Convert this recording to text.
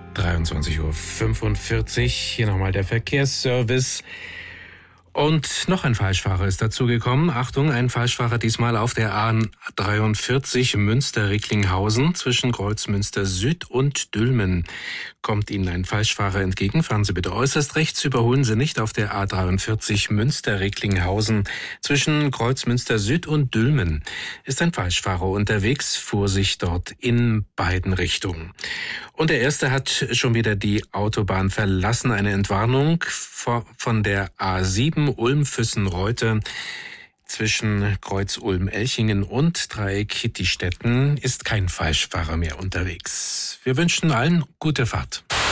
23:45 Uhr. Hier nochmal der Verkehrsservice. Und noch ein Falschfahrer ist dazugekommen. Achtung, ein Falschfahrer diesmal auf der A43 Münster-Recklinghausen zwischen Kreuzmünster Süd und Dülmen. Kommt Ihnen ein Falschfahrer entgegen, fahren Sie bitte äußerst rechts, überholen Sie nicht auf der A43 Münster-Recklinghausen zwischen Kreuzmünster Süd und Dülmen. Ist ein Falschfahrer unterwegs, Vorsicht dort in beiden Richtungen. Und der erste hat schon wieder die Autobahn verlassen. Eine Entwarnung von der A7 Ulm-Füssen-Reute zwischen Kreuz Ulm-Elchingen und Dreieck Hittistetten ist kein Falschfahrer mehr unterwegs. Wir wünschen allen gute Fahrt.